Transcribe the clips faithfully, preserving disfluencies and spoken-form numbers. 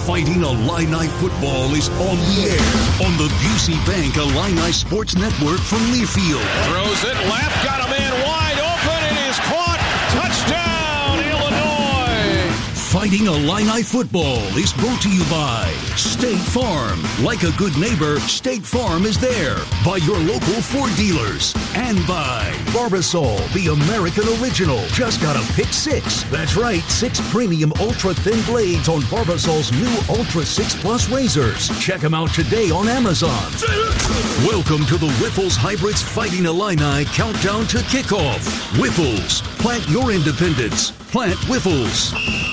Fighting Illini football is on the air on the Busey Bank Illini Sports Network from Learfield. Throws it left, got a man wide open, it is caught. Touchdown, Illinois! Fighting Illini football is brought to you by State Farm. Like a good neighbor, State Farm is there. By your local Ford dealers. And by Barbasol, the American original. Just got a pick six. That's right, six premium ultra-thin blades on Barbasol's new Ultra six Plus razors. Check them out today on Amazon. Welcome to the Whiffles Hybrids Fighting Illini Countdown to Kickoff. Whiffles, plant your independence. Plant Whiffles.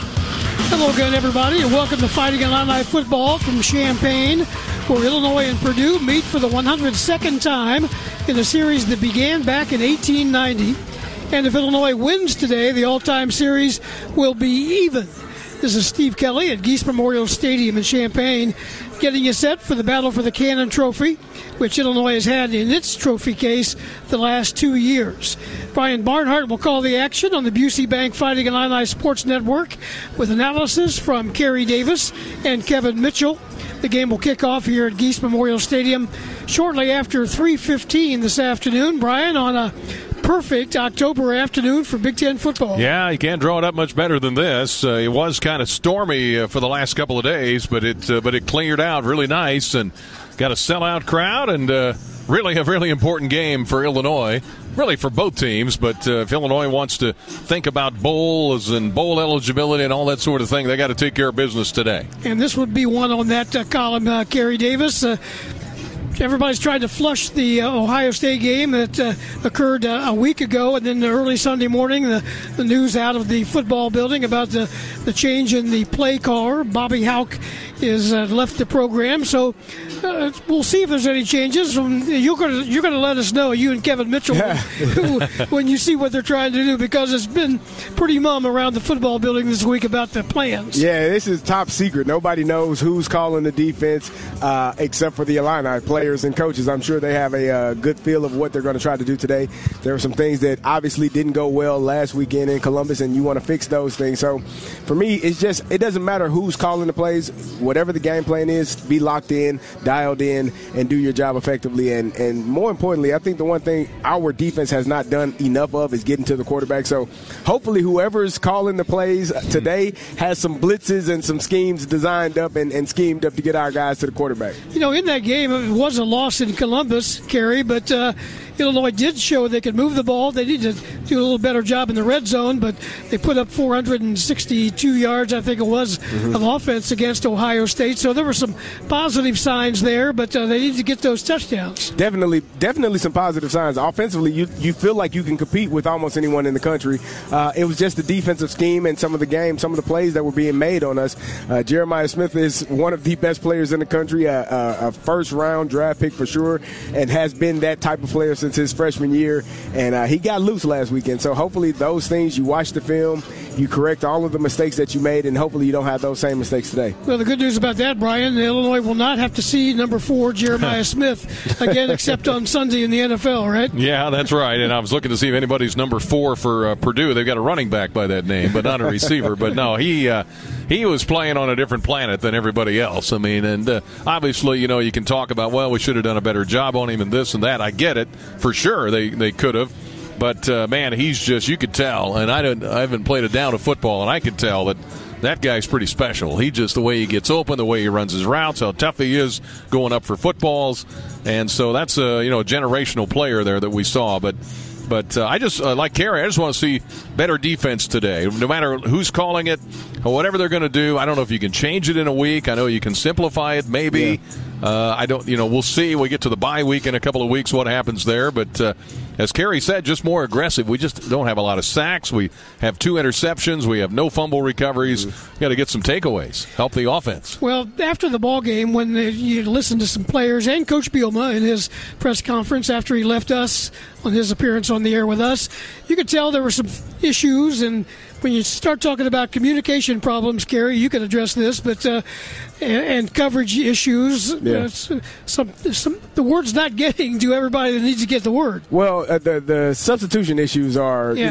Hello again, everybody, and welcome to Fighting Illini football from Champaign, where Illinois and Purdue meet for the one hundred second time in a series that began back in eighteen ninety. And if Illinois wins today, the all-time series will be even. This is Steve Kelly at Geese Memorial Stadium in Champaign, getting you set for the battle for the Cannon Trophy, which Illinois has had in its trophy case the last two years. Brian Barnhart will call the action on the Busey Bank Fighting Illini Sports Network with analysis from Kerry Davis and Kevin Mitchell. The game will kick off here at Geese Memorial Stadium shortly after three fifteen this afternoon. Brian, on a perfect October afternoon for Big Ten football. Yeah, you can't draw it up much better than this. Uh, it was kind of stormy uh, for the last couple of days, but it uh, but it cleared out really nice and got a sellout crowd and uh, really a really important game for Illinois. Really for both teams, but uh, if Illinois wants to think about bowls and bowl eligibility and all that sort of thing, they got to take care of business today. And this would be one on that uh, column, uh, Kerry Davis. Uh, Everybody's tried to flush the uh, Ohio State game that uh, occurred uh, a week ago, and then the early Sunday morning, the, the news out of the football building about the, the change in the play caller. Bobby Hauck is uh, left the program, so uh, we'll see if there's any changes. You're going to you're going to let us know, you and Kevin Mitchell, yeah. when, when you see what they're trying to do, because it's been pretty mum around the football building this week about the plans. Yeah, this is top secret. Nobody knows who's calling the defense uh, except for the Illini players and coaches. I'm sure they have a uh, good feel of what they're going to try to do today. There are some things that obviously didn't go well last weekend in Columbus, and you want to fix those things. So for me, it's just, it doesn't matter who's calling the plays. Whatever the game plan is, be locked in, dialed in, and do your job effectively. And, and more importantly, I think the one thing our defense has not done enough of is getting to the quarterback. So hopefully whoever's calling the plays today has some blitzes and some schemes designed up and, and schemed up to get our guys to the quarterback. You know, in that game, it was a loss in Columbus, Kerry, but uh, Illinois did show they could move the ball. They need to do a little better job in the red zone, but they put up four hundred sixty-two yards, I think it was, mm-hmm. of offense against Ohio State. So there were some positive signs there, but uh, they need to get those touchdowns. Definitely, definitely some positive signs. Offensively, you you feel like you can compete with almost anyone in the country. Uh, it was just the defensive scheme and some of the game, some of the plays that were being made on us. Uh, Jeremiah Smith is one of the best players in the country, a, a, a first-round draft pick for sure, and has been that type of player since his freshman year, and uh, he got loose last weekend. So hopefully those things, you watch the film, you correct all of the mistakes that you made, and hopefully you don't have those same mistakes today. Well, the good news about that, Brian, Illinois will not have to see number four Jeremiah Smith again, except on Sunday in the N F L, right? Yeah, that's right. And I was looking to see if anybody's number four for uh, Purdue. They've got a running back by that name, but not a receiver. But no, he uh, he was playing on a different planet than everybody else. I mean, and uh, obviously, you know, you can talk about, well, we should have done a better job on him and this and that. I get it. For sure, they, they could have. But, uh, man, he's just, you could tell, and I, don't, I haven't played a down of football, and I could tell that that guy's pretty special. He just, the way he gets open, the way he runs his routes, how tough he is going up for footballs. And so that's a, you know, a generational player there that we saw. But But uh, I just, uh, like Kerry, I just want to see better defense today. No matter who's calling it, or whatever they're going to do, I don't know if you can change it in a week. I know you can simplify it, maybe. Yeah. Uh, I don't, you know, we'll see. We get to the bye week in a couple of weeks, what happens there. But uh, as Kerry said, just more aggressive. We just don't have a lot of sacks. We have two interceptions. We have no fumble recoveries. Mm-hmm. Got to get some takeaways, help the offense. Well, after the ball game, when the, you listen to some players and Coach Bielema in his press conference after he left us on his appearance on the air with us, you could tell there were some issues. And when you start talking about communication problems, Kerry, you can address this, but uh, and, and coverage issues, yeah. uh, some, some the word's not getting to everybody that needs to get the word. Well, uh, the the substitution issues are, yeah. you know,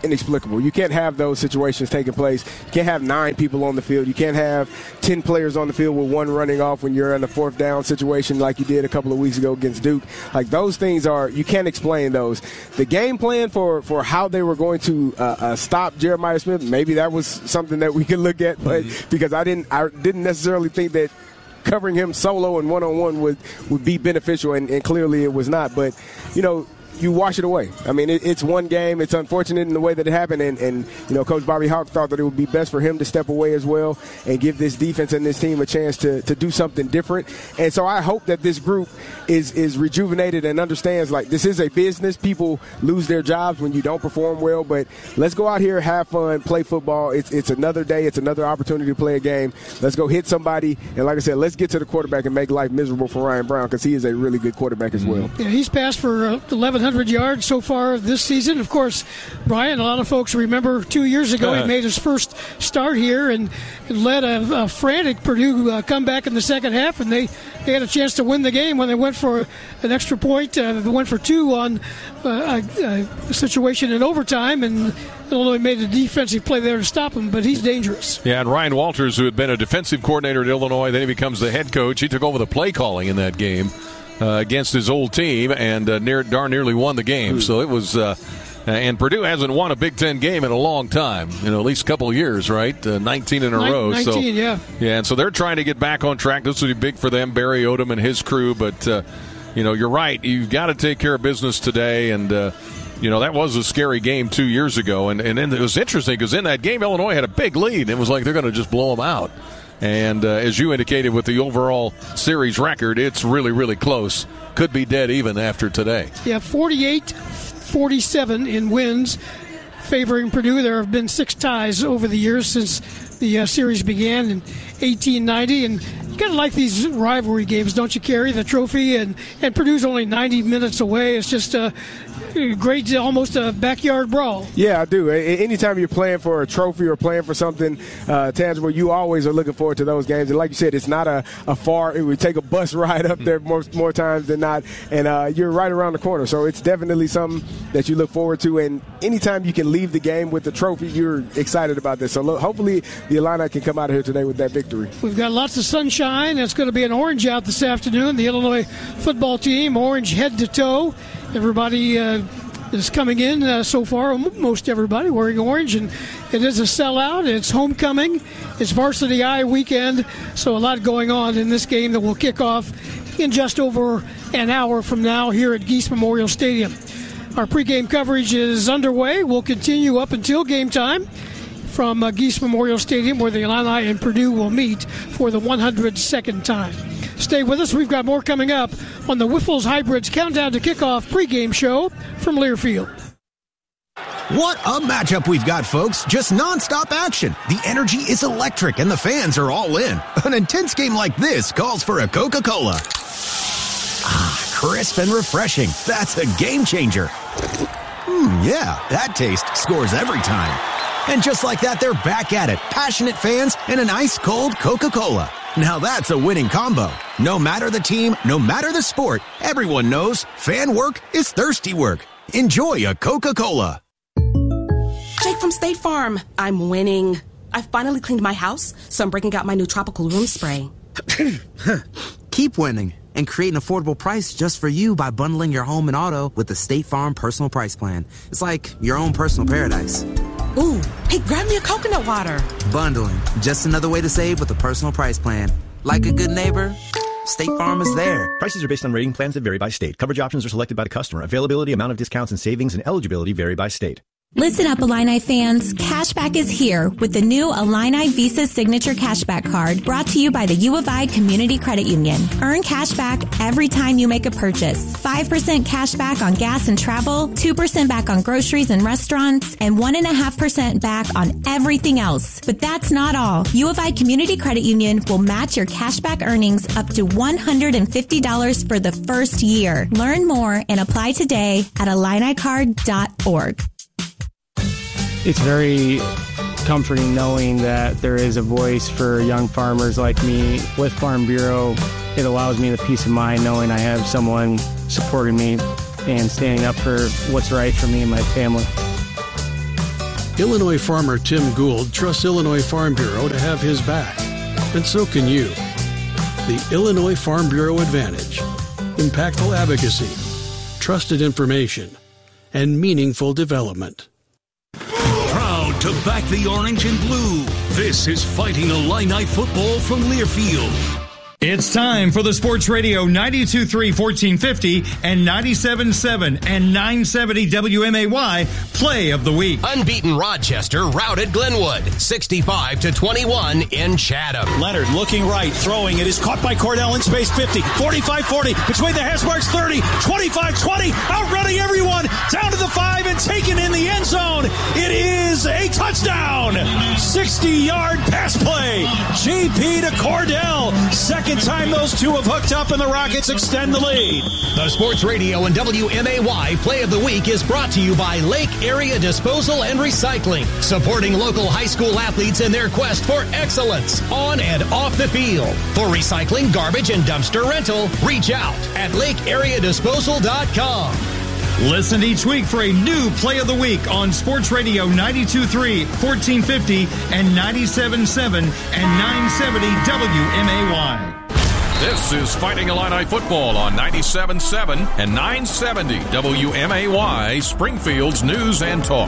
inexplicable. You can't have those situations taking place. You can't have nine people on the field. You can't have ten players on the field with one running off when you're in a fourth down situation like you did a couple of weeks ago against Duke. Like, those things are, you can't explain those. The game plan for, for how they were going to uh, uh, stop Jeremiah Smith, maybe that was something that we could look at, but mm-hmm. because I didn't, I didn't necessarily think that covering him solo and one-on-one would, would be beneficial, and, and clearly it was not. But, you know, you wash it away. I mean, it, it's one game. It's unfortunate in the way that it happened, and, and, you know, Coach Bobby Hauck thought that it would be best for him to step away as well and give this defense and this team a chance to, to do something different. And so I hope that this group is, is rejuvenated and understands, like, this is a business. People lose their jobs when you don't perform well, but let's go out here, have fun, play football. It's, it's another day. It's another opportunity to play a game. Let's go hit somebody, and like I said, let's get to the quarterback and make life miserable for Ryan Brown, because he is a really good quarterback as well. Yeah, he's passed for uh, eleven hundred yards so far this season. Of course, Brian, a lot of folks remember two years ago he made his first start here and led a, a frantic Purdue uh, comeback in the second half, and they, they had a chance to win the game when they went for an extra point. Uh, they went for two on uh, a, a situation in overtime, and Illinois made a defensive play there to stop him, but he's dangerous. Yeah, and Ryan Walters, who had been a defensive coordinator at Illinois, then he becomes the head coach. He took over the play calling in that game Uh, against his old team, and uh, near, darn nearly won the game. So it was, uh, and Purdue hasn't won a Big Ten game in a long time, you know, at least a couple of years, right? Uh, nineteen in a Nin- row. nineteen, so, yeah. Yeah, and so they're trying to get back on track. This would be big for them, Barry Odom and his crew, but, uh, you know, you're right. You've got to take care of business today, and, uh, you know, that was a scary game two years ago, and, and then it was interesting because in that game, Illinois had a big lead. It was like they're going to just blow them out. And uh, as you indicated with the overall series record, it's really, really close. Could be dead even after today. Yeah, forty-eight forty-seven in wins favoring Purdue. There have been six ties over the years since the uh, series began in eighteen ninety. And you got to like these rivalry games, don't you, Kerry? The trophy, and, and Purdue's only ninety minutes away. It's just a great, almost a backyard brawl. Yeah, I do. Anytime you're playing for a trophy or playing for something uh, tangible, you always are looking forward to those games. And like you said, it's not a, a far – it would take a bus ride up there more, more times than not. And uh, you're right around the corner. So it's definitely something that you look forward to. And anytime you can leave the game with the trophy, you're excited about this. So look, hopefully the Illini can come out of here today with that victory. We've got lots of sunshine. It's going to be an orange out this afternoon. The Illinois football team, orange head to toe. Everybody uh, is coming in uh, so far, most everybody wearing orange, and it is a sellout. It's homecoming. It's Varsity Eye weekend, so a lot going on in this game that will kick off in just over an hour from now here at Geese Memorial Stadium. Our pregame coverage is underway. We'll continue up until game time from uh, Geese Memorial Stadium, where the Illini and Purdue will meet for the one hundred second time. Stay with us. We've got more coming up on the Wiffles Hybrids Countdown to Kickoff pregame show from Learfield. What a matchup we've got, folks. Just nonstop action. The energy is electric, and the fans are all in. An intense game like this calls for a Coca-Cola. Ah, crisp and refreshing. That's a game changer. Hmm, yeah, that taste scores every time. And just like that, they're back at it. Passionate fans and an ice-cold Coca-Cola. Now that's a winning combo. No matter the team, no matter the sport, everyone knows fan work is thirsty work. Enjoy a Coca-Cola. Jake from State Farm. I'm winning. I've finally cleaned my house, so I'm breaking out my new tropical room spray. Keep winning and create an affordable price just for you by bundling your home and auto with the State Farm Personal Price Plan. It's like your own personal paradise. Ooh, hey, grab me a coconut water. Bundling, just another way to save with a personal price plan. Like a good neighbor, State Farm is there. Prices are based on rating plans that vary by state. Coverage options are selected by the customer. Availability, amount of discounts and savings, and eligibility vary by state. Listen up, Illini fans. Cashback is here with the new Illini Visa Signature Cashback Card brought to you by the U of I Community Credit Union. Earn cashback every time you make a purchase. five percent cashback on gas and travel, two percent back on groceries and restaurants, and one point five percent back on everything else. But that's not all. U of I Community Credit Union will match your cashback earnings up to one hundred fifty dollars for the first year. Learn more and apply today at illini card dot org. It's very comforting knowing that there is a voice for young farmers like me. With Farm Bureau, it allows me the peace of mind knowing I have someone supporting me and standing up for what's right for me and my family. Illinois farmer Tim Gould trusts Illinois Farm Bureau to have his back, and so can you. The Illinois Farm Bureau Advantage: impactful advocacy, trusted information, and meaningful development. Proud to back the orange and blue, this is Fighting Illini football from Learfield. It's time for the Sports Radio ninety-two point three, fourteen fifty and ninety-seven point seven and nine seventy W M A Y Play of the Week. Unbeaten Rochester routed Glenwood sixty-five to twenty-one in Chatham. Leonard looking right, throwing. It is caught by Cordell in space. fifty, forty-five, forty, between the hash marks. thirty, twenty-five, twenty, outrunning everyone, down to the five and taken in the end zone. It is a touchdown. sixty-yard pass play. G P to Cordell. Second time those two have hooked up and the Rockets extend the lead. The Sports Radio and W M A Y Play of the Week is brought to you by Lake Area Disposal and Recycling, supporting local high school athletes in their quest for excellence on and off the field. For recycling, garbage, and dumpster rental, reach out at lake area disposal dot com. Listen each week for a new Play of the Week on Sports Radio ninety-two point three, fourteen fifty and ninety-seven point seven and nine seventy W M A Y. This is Fighting Illini football on ninety-seven point seven and nine seventy W M A Y, Springfield's News and Talk.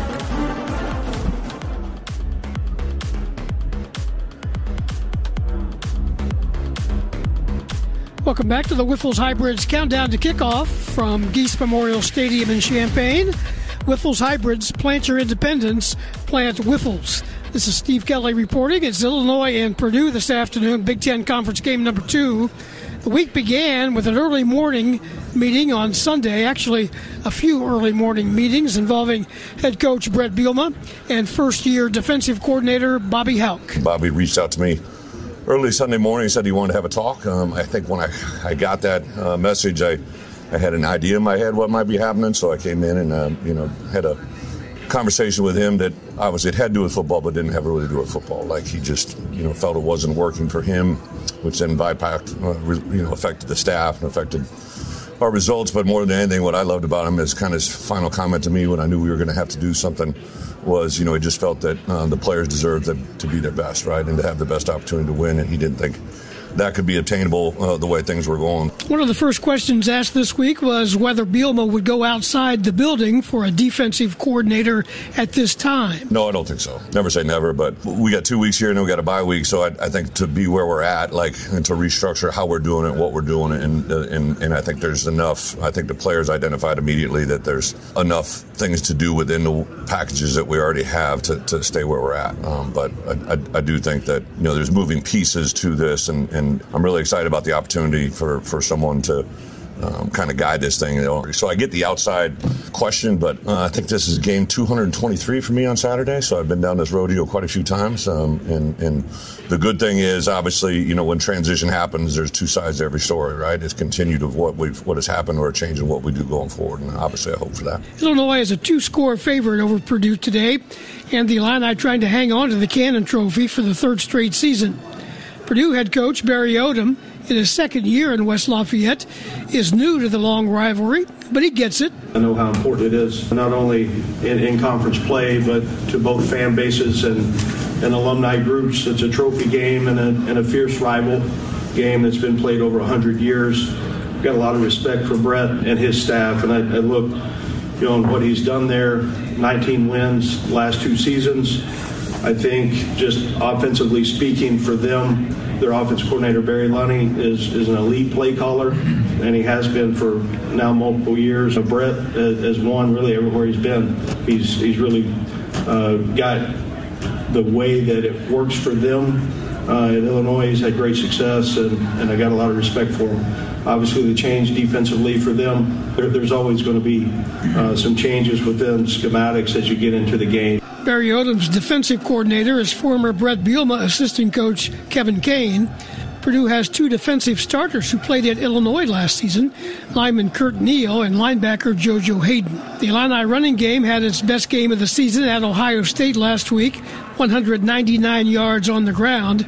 Welcome back to the Wiffles Hybrids Countdown to Kickoff from Geese Memorial Stadium in Champaign. Wiffles Hybrids, plant your independence, plant Wiffles. This is Steve Kelly reporting. It's Illinois and Purdue this afternoon, Big Ten Conference game number two. The week began with an early morning meeting on Sunday, actually a few early morning meetings involving head coach Brett Bielema and first-year defensive coordinator Bobby Hauck. Bobby reached out to me early Sunday morning, said he wanted to have a talk. Um, I think when I, I got that uh, message, I, I had an idea in my head what might be happening, so I came in and uh, you know had a conversation with him that obviously it had to do with football, but didn't have really to do with football. Like he just you know felt it wasn't working for him, which then bypassed, uh, you know, affected the staff and affected our results. But more than anything, what I loved about him is kind of his final comment to me when I knew we were going to have to do something was, you know, he just felt that uh, the players deserved to, to be their best, right, and to have the best opportunity to win, and he didn't think that could be obtainable uh, the way things were going. One of the first questions asked this week was whether Bielema would go outside the building for a defensive coordinator at this time. No, I don't think so. Never say never, but we got two weeks here and then we got a bye week, so I, I think to be where we're at, like, and to restructure how we're doing it, what we're doing it, and, and, and I think there's enough, I think the players identified immediately that there's enough things to do within the packages that we already have to, to stay where we're at. Um, but I, I, I do think that, you know, there's moving pieces to this, and, and And I'm really excited about the opportunity for, for someone to um, kind of guide this thing. You know. So I get the outside question, but uh, I think this is game two hundred twenty-three for me on Saturday. So I've been down this rodeo quite a few times. Um, and, and the good thing is, obviously, you know, when transition happens, there's two sides to every story, right? It's continued of what we've what has happened or a change in what we do going forward. And obviously, I hope for that. Illinois is a two-score favorite over Purdue today, and the Illini trying to hang on to the Cannon Trophy for the third straight season. Purdue head coach Barry Odom, in his second year in West Lafayette, is new to the long rivalry, but he gets it. I know how important it is, not only in, in conference play, but to both fan bases and, and alumni groups. It's a trophy game and a, and a fierce rival game that's been played over one hundred years. Got a lot of respect for Brett and his staff, and I, I look you know, on what he's done there, nineteen wins last two seasons. I think just offensively speaking for them, their offensive coordinator, Barry Lunny, is, is an elite play caller, and he has been for now multiple years. Brett has won really everywhere he's been. He's, he's really uh, got the way that it works for them. Uh, in Illinois, he's had great success, and, and I got a lot of respect for him. Obviously, the change defensively for them, there, there's always going to be uh, some changes within schematics as you get into the game. Barry Odom's defensive coordinator is former Brett Bielema assistant coach Kevin Kane. Purdue has two defensive starters who played at Illinois last season, lineman Kurt Neal and linebacker JoJo Hayden. The Illini running game had its best game of the season at Ohio State last week, one hundred ninety-nine yards on the ground.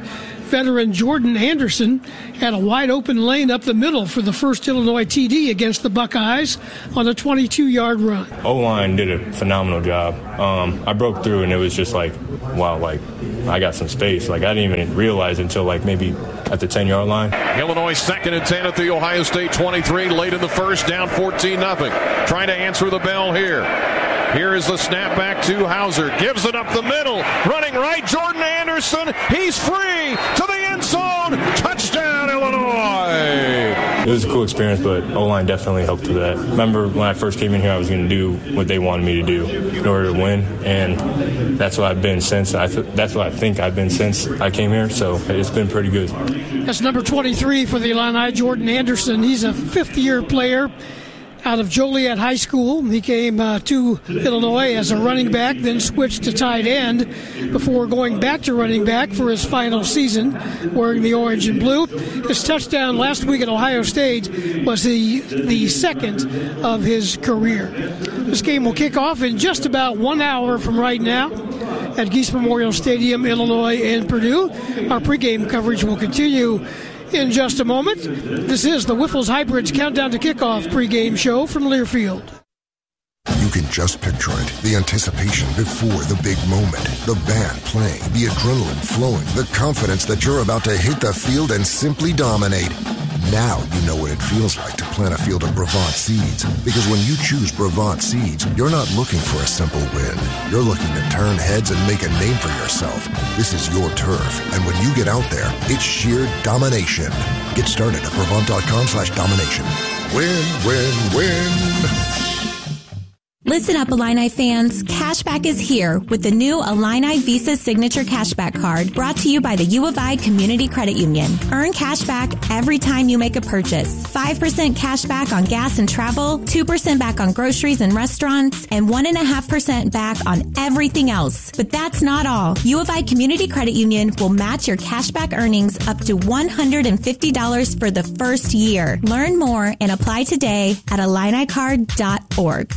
Veteran Jordan Anderson had a wide-open lane up the middle for the first Illinois T D against the Buckeyes on a twenty-two-yard run. O-line did a phenomenal job. Um, I broke through, and it was just like, wow, like, I got some space. Like, I didn't even realize until, like, maybe at the ten-yard line. Illinois second and ten at the Ohio State twenty-three, late in the first, down fourteen nothing. Trying to answer the bell here. Here is the snap back to Hauser. Gives it up the middle. Running right, Jordan Anderson. He's free to the end zone. Touchdown, Illinois. It was a cool experience, but O-line definitely helped with that. Remember when I first came in here, I was going to do what they wanted me to do in order to win, and that's what I've been since. I th- that's what I think I've been since I came here, so it's been pretty good. That's number twenty-three for the Illini, Jordan Anderson. He's a fifth-year player out of Joliet High School. He came uh, to Illinois as a running back, then switched to tight end before going back to running back for his final season wearing the orange and blue. His touchdown last week at Ohio State was the, the second of his career. This game will kick off in just about one hour from right now at Geese Memorial Stadium, Illinois and Purdue. Our pregame coverage will continue in just a moment. This is the Whiffles Hybrids Countdown to Kickoff pregame show from Learfield. You can just picture it. The anticipation before the big moment. The band playing, the adrenaline flowing, the confidence that you're about to hit the field and simply dominate. Now you know what it feels like to plant a field of Brevant seeds. Because when you choose Brevant seeds, you're not looking for a simple win. You're looking to turn heads and make a name for yourself. This is your turf, and when you get out there, it's sheer domination. Get started at Brevant.com slash domination. Win, win, win. Listen up, Illini fans. Cashback is here with the new Illini Visa Signature Cashback Card brought to you by the U of I Community Credit Union. Earn cashback every time you make a purchase. five percent cashback on gas and travel, two percent back on groceries and restaurants, and one point five percent back on everything else. But that's not all. U of I Community Credit Union will match your cashback earnings up to one hundred fifty dollars for the first year. Learn more and apply today at Illini card dot org.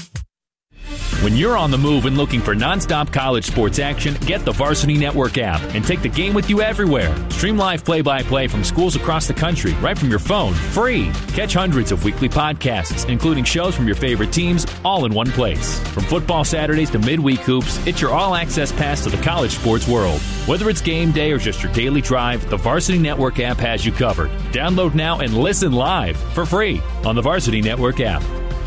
When you're on the move and looking for nonstop college sports action, get the Varsity Network app and take the game with you everywhere. Stream live play-by-play from schools across the country right from your phone, free. Catch hundreds of weekly podcasts, including shows from your favorite teams, all in one place. From football Saturdays to midweek hoops, it's your all-access pass to the college sports world. Whether it's game day or just your daily drive, the Varsity Network app has you covered. Download now and listen live for free on the Varsity Network app.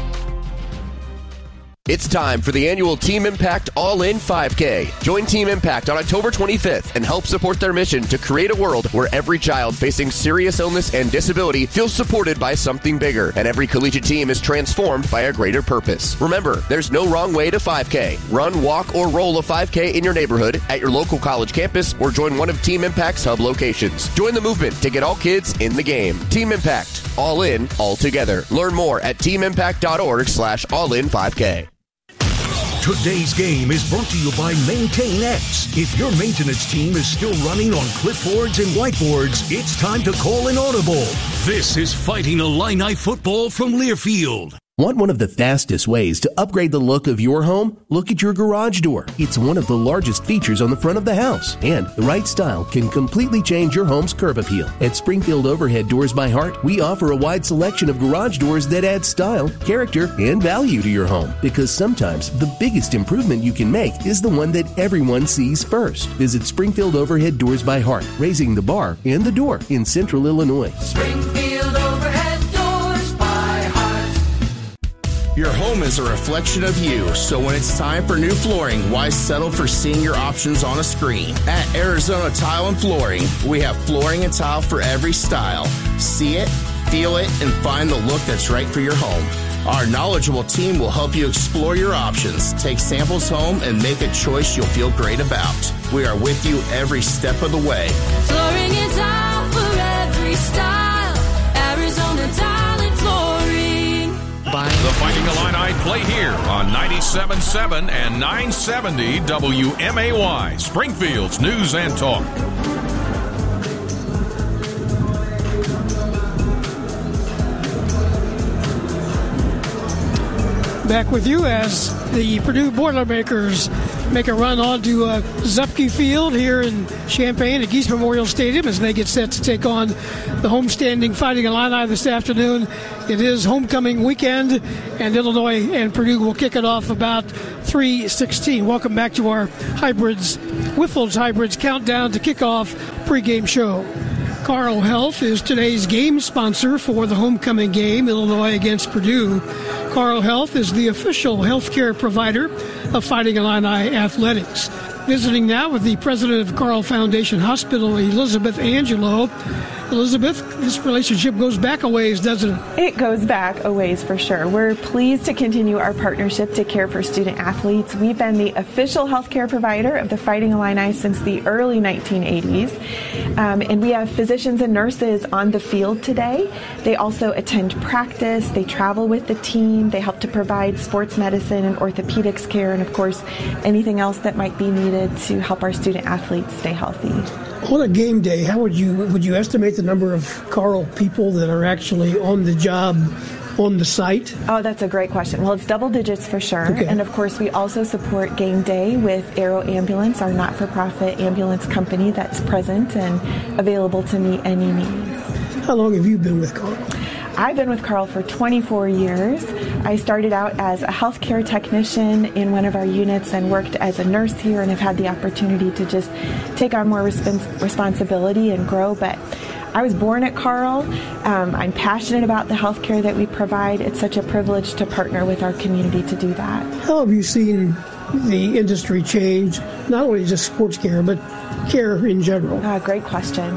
It's time for the annual Team Impact All-In five K. Join Team Impact on October twenty-fifth and help support their mission to create a world where every child facing serious illness and disability feels supported by something bigger, and every collegiate team is transformed by a greater purpose. Remember, there's no wrong way to five K. Run, walk, or roll a five K in your neighborhood, at your local college campus, or join one of Team Impact's hub locations. Join the movement to get all kids in the game. Team Impact. All in, all together. Learn more at teamimpact.org slash all-in-5K. Today's game is brought to you by MaintainX. If your maintenance team is still running on clipboards and whiteboards, it's time to call an audible. This is Fighting Illini Football from Learfield. Want one of the fastest ways to upgrade the look of your home? Look at your garage door. It's one of the largest features on the front of the house, and the right style can completely change your home's curb appeal. At Springfield Overhead Doors by Hart, we offer a wide selection of garage doors that add style, character, and value to your home. Because sometimes the biggest improvement you can make is the one that everyone sees first. Visit Springfield Overhead Doors by Hart, raising the bar and the door in Central Illinois. Springfield Overhead Doors by Hart. Your home is a reflection of you, so when it's time for new flooring, why settle for seeing your options on a screen? At Arizona Tile and Flooring, we have flooring and tile for every style. See it, feel it, and find the look that's right for your home. Our knowledgeable team will help you explore your options, take samples home, and make a choice you'll feel great about. We are with you every step of the way. Flooring and tile for every style. Arizona Tile and Flooring. The Fighting Illini play here on ninety-seven point seven and nine seventy W M A Y, Springfield's News and Talk. Back with you as the Purdue Boilermakers make a run onto uh, Zupke Field here in Champaign at Geese Memorial Stadium as they get set to take on the homestanding Fighting Illini this afternoon. It is homecoming weekend, and Illinois and Purdue will kick it off about three sixteen. Welcome back to our Hybrids, Wiffles Hybrids Countdown to Kickoff pregame show. Carle Health is today's game sponsor for the homecoming game, Illinois against Purdue. Carle Health is the official healthcare provider of Fighting Illini Athletics. Visiting now with the president of Carle Foundation Hospital, Elizabeth Angelo. Elizabeth, this relationship goes back a ways, doesn't it? It goes back a ways for sure. We're pleased to continue our partnership to care for student athletes. We've been the official healthcare provider of the Fighting Illini since the early nineteen eighties. Um, and we have physicians and nurses on the field today. They also attend practice. They travel with the team. They help to provide sports medicine and orthopedics care, and of course, anything else that might be needed to help our student athletes stay healthy. On a game day, how would you would you estimate the number of Carle people that are actually on the job on the site? Oh, that's a great question. Well, it's double digits for sure. Okay. And of course, we also support game day with Aero Ambulance, our not-for-profit ambulance company that's present and available to meet any needs. How long have you been with Carle? I've been with Carle for twenty-four years. I started out as a healthcare technician in one of our units and worked as a nurse here, and have had the opportunity to just take on more respons- responsibility and grow. But I was born at Carle. Um, I'm passionate about the healthcare that we provide. It's such a privilege to partner with our community to do that. How have you seen the industry change, not only just sports care, but care in general? Uh, great question.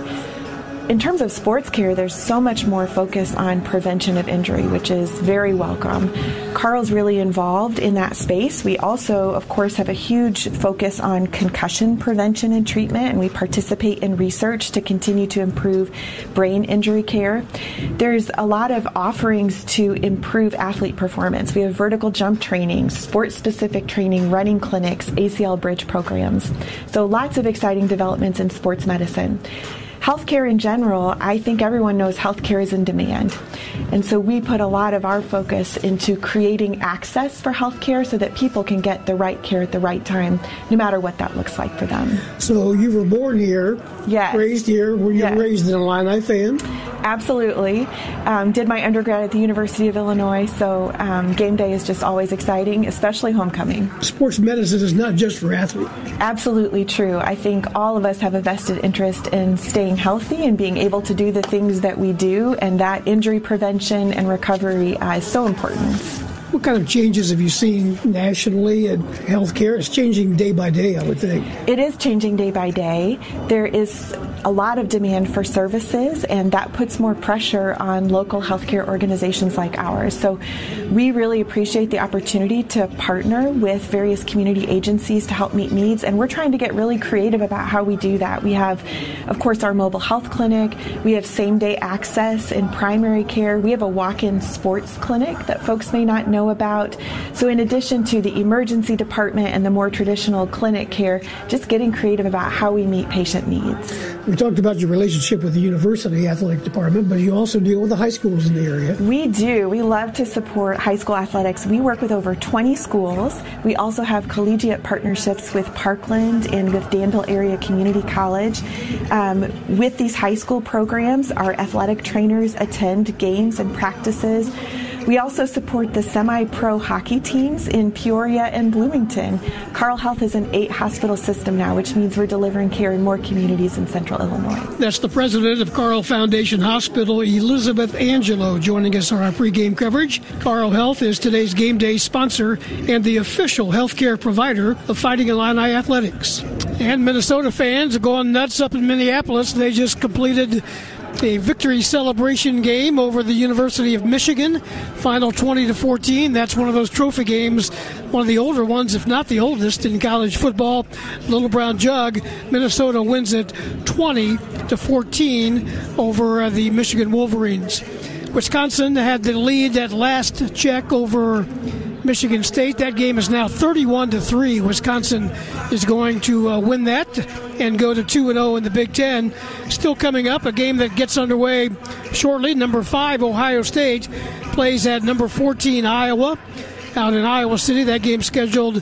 In terms of sports care, there's so much more focus on prevention of injury, which is very welcome. Carle's really involved in that space. We also, of course, have a huge focus on concussion prevention and treatment, and we participate in research to continue to improve brain injury care. There's a lot of offerings to improve athlete performance. We have vertical jump training, sports-specific training, running clinics, A C L bridge programs. So lots of exciting developments in sports medicine. Healthcare in general, I think everyone knows healthcare is in demand. And so we put a lot of our focus into creating access for healthcare so that people can get the right care at the right time, no matter what that looks like for them. So you were born here, yes. raised here. Were you yes. raised an Illini fan? Absolutely. Um, did my undergrad at the University of Illinois, so um, game day is just always exciting, especially homecoming. Sports medicine is not just for athletes. Absolutely true. I think all of us have a vested interest in staying healthy and being able to do the things that we do, and that injury prevention and recovery uh, is so important. What kind of changes have you seen nationally in healthcare? It's changing day by day, I would think. It is changing day by day. There is a lot of demand for services, and that puts more pressure on local healthcare organizations like ours. So we really appreciate the opportunity to partner with various community agencies to help meet needs, and we're trying to get really creative about how we do that. We have, of course, our mobile health clinic. We have same-day access in primary care. We have a walk-in sports clinic that folks may not know about. So in addition to the emergency department and the more traditional clinic care, just getting creative about how we meet patient needs. We talked about your relationship with the university athletic department, but you also deal with the high schools in the area. We do. We love to support high school athletics. We work with over twenty schools. We also have collegiate partnerships with Parkland and with Danville Area Community College. Um, with these high school programs, our athletic trainers attend games and practices. We also support the semi-pro hockey teams in Peoria and Bloomington. Carle Health is an eight-hospital system now, which means we're delivering care in more communities in central Illinois. That's the president of Carle Foundation Hospital, Elizabeth Angelo, joining us on our pregame coverage. Carle Health is today's game day sponsor and the official healthcare provider of Fighting Illini Athletics. And Minnesota fans are going nuts up in Minneapolis. They just completed a victory celebration game over the University of Michigan, final twenty to fourteen. That's one of those trophy games, one of the older ones, if not the oldest in college football. Little Brown Jug. Minnesota wins it twenty to fourteen over uh, the Michigan Wolverines. Wisconsin had the lead at last check over Michigan State. That game is now thirty-one to three. Wisconsin is going to uh, win that and go to two and oh in the Big Ten. Still coming up, a game that gets underway shortly. Number five, Ohio State, plays at number fourteen, Iowa, out in Iowa City. That game scheduled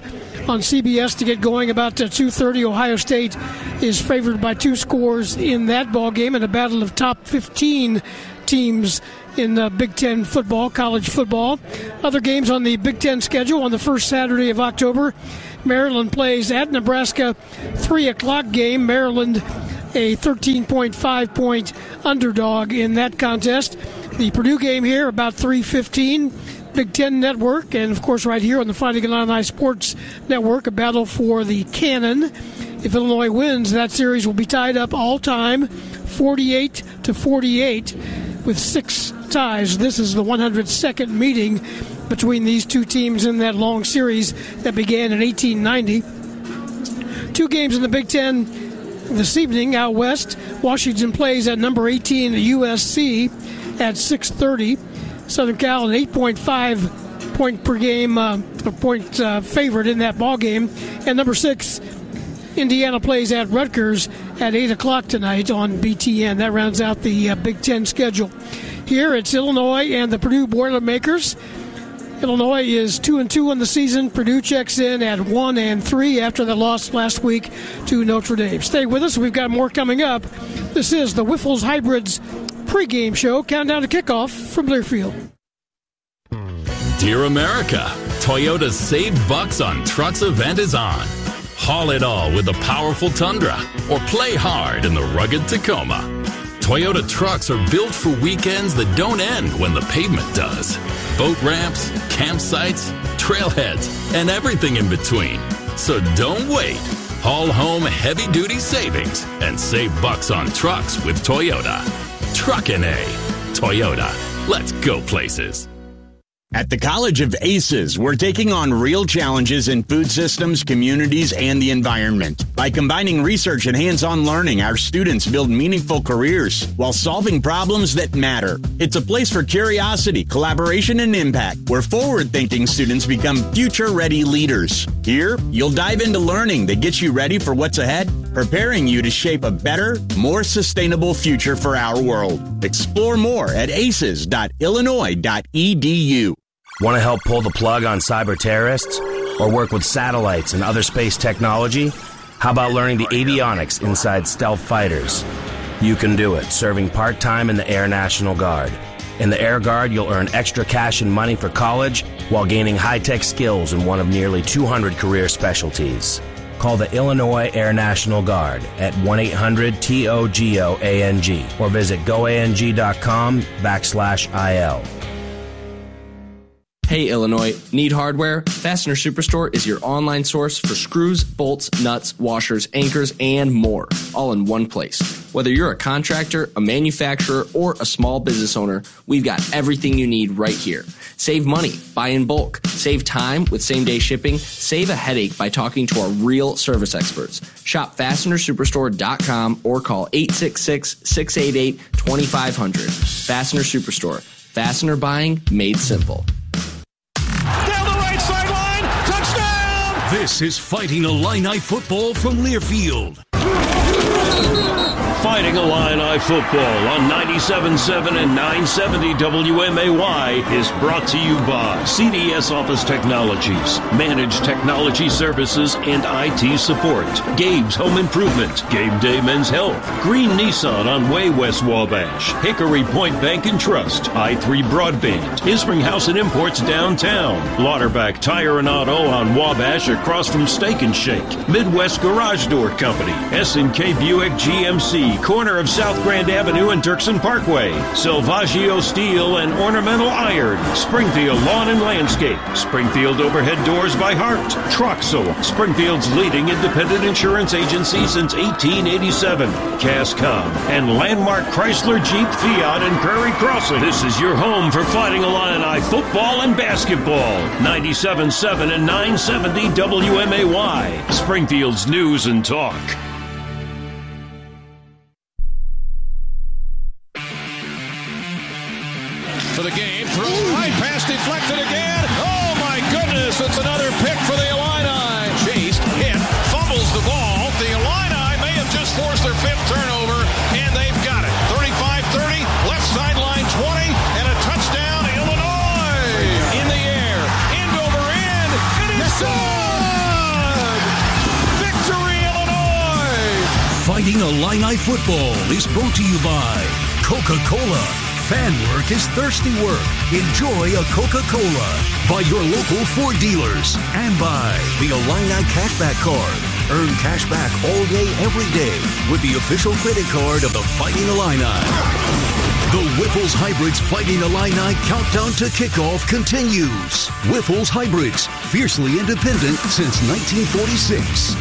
on C B S to get going about uh, two thirty. Ohio State is favored by two scores in that ball game in a battle of top fifteen teams in uh, Big Ten football, college football. Other games on the Big Ten schedule on the first Saturday of October. Maryland plays at Nebraska, three o'clock game. Maryland a thirteen point five point underdog in that contest. The Purdue game here about three fifteen. Big Ten Network, and of course right here on the Fighting Illini Sports Network, a battle for the Cannon. If Illinois wins, that series will be tied up all time, forty-eight to forty-eight, with six ties. This is the one hundred second meeting between these two teams in that long series that began in eighteen ninety. Two games in the Big Ten this evening out west. Washington plays at number eighteen U S C at six thirty. Southern Cal, an eight point five point per game uh, point uh, favorite in that ball game. And number six, Indiana plays at Rutgers at eight o'clock tonight on B T N. That rounds out the uh, Big Ten schedule. Here it's Illinois and the Purdue Boilermakers. Illinois is two and two on the season. Purdue checks in at one and three after the loss last week to Notre Dame. Stay with us. We've got more coming up. This is the Wiffles Hybrids pregame show. Countdown to kickoff from Learfield. Dear America, Toyota's Save Bucks on Trucks event is on. Haul it all with the powerful Tundra or play hard in the rugged Tacoma. Toyota trucks are built for weekends that don't end when the pavement does. Boat ramps, campsites, trailheads, and everything in between. So don't wait. Haul home heavy-duty savings and save bucks on trucks with Toyota. Truckin' A. Toyota. Let's go places. At the College of Aces, we're taking on real challenges in food systems, communities, and the environment. By combining research and hands-on learning, our students build meaningful careers while solving problems that matter. It's a place for curiosity, collaboration, and impact, where forward-thinking students become future-ready leaders. Here, you'll dive into learning that gets you ready for what's ahead, preparing you to shape a better, more sustainable future for our world. Explore more at aces dot illinois dot e d u. Want to help pull the plug on cyber terrorists or work with satellites and other space technology? How about learning the avionics inside stealth fighters? You can do it, serving part-time in the Air National Guard. In the Air Guard, you'll earn extra cash and money for college while gaining high-tech skills in one of nearly two hundred career specialties. Call the Illinois Air National Guard at one eight hundred T O G O A N G or visit goang.com backslash IL. Hey Illinois, need hardware? Fastener Superstore is your online source for screws, bolts, nuts, washers, anchors, and more, all in one place. Whether you're a contractor, a manufacturer, or a small business owner, we've got everything you need right here. Save money, buy in bulk, save time with same-day shipping, save a headache by talking to our real service experts. Shop fastener superstore dot com or call eight six six, six eight eight, two five zero zero. Fastener Superstore. Fastener buying made simple. This is Fighting Illini football from Learfield. Fighting Illini football on ninety-seven point seven and nine seventy W M A Y is brought to you by C D S Office Technologies, Managed Technology Services and I T Support, Gabe's Home Improvement, Gabe Day Men's Health, Green Nissan on Way West Wabash, Hickory Point Bank and Trust, I three Broadband, Isring House and Imports downtown, Lauterbach Tire and Auto on Wabash across from Steak and Shake, Midwest Garage Door Company, S and K Buick G M C, corner of South Grand Avenue and Dirksen Parkway, Salvaggio Steel and Ornamental Iron, Springfield Lawn and Landscape, Springfield Overhead Doors by Hart, Troxel, Springfield's leading independent insurance agency since eighteen eighty-seven, Cascom, and Landmark Chrysler Jeep Fiat and Prairie Crossing. This is your home for Fighting Illini football and basketball. ninety-seven point seven and nine seventy W M A Y, Springfield's news and talk. For the game, throws right, pass deflected again. Oh my goodness, it's another pick for the Illini. Chased, hit, fumbles the ball. The Illini may have just forced their fifth turnover, and they've got it. thirty-five thirty, left sideline twenty, and a touchdown, Illinois. In the air, end over end, and it's good! Illini football is brought to you by Coca-Cola. Fan work is thirsty work. Enjoy a Coca-Cola. By your local Ford dealers. And by the Illini Cashback Card. Earn cash back all day, every day with the official credit card of the Fighting Illini. The Wyffels Hybrids Fighting Illini countdown to kickoff continues. Wyffels Hybrids, fiercely independent since nineteen forty-six.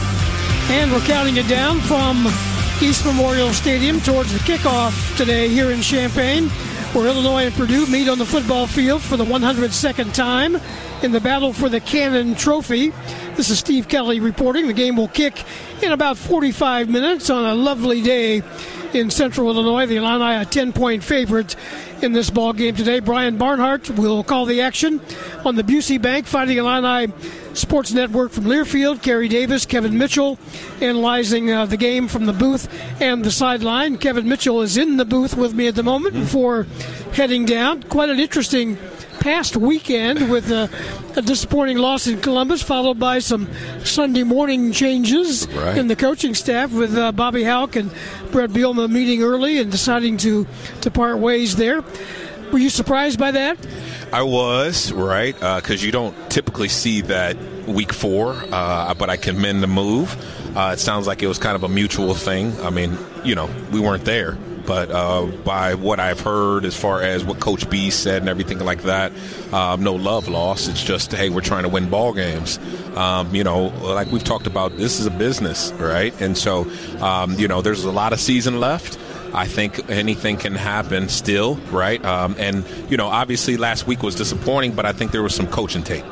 And we're counting it down from East Memorial Stadium towards the kickoff today here in Champaign, where Illinois and Purdue meet on the football field for the one hundred second time in the battle for the Cannon Trophy. This is Steve Kelly reporting. The game will kick in about forty-five minutes on a lovely day in Central Illinois. The Illini a ten-point favorite in this ball game today. Brian Barnhart will call the action on the Busey Bank Fighting Illini Sports Network from Learfield. Kerry Davis, Kevin Mitchell analyzing uh, the game from the booth and the sideline. Kevin Mitchell is in the booth with me at the moment before heading down. Quite an interesting past weekend with a, a disappointing loss in Columbus, followed by some Sunday morning changes right. in the coaching staff with uh, Bobby Houck and Brett Bielema meeting early and deciding to, to part ways there. Were you surprised by that? I was, right, because uh, you don't typically see that week four, uh, but I commend the move. Uh, it sounds like it was kind of a mutual thing. I mean, you know, we weren't there. But uh, by what I've heard as far as what Coach B said and everything like that, um, no love lost. It's just, hey, we're trying to win ball games. Um, you know, like we've talked about, this is a business, right? And so, um, you know, there's a lot of season left. I think anything can happen still, right? Um, and, you know, obviously last week was disappointing, but I think there was some coaching tape.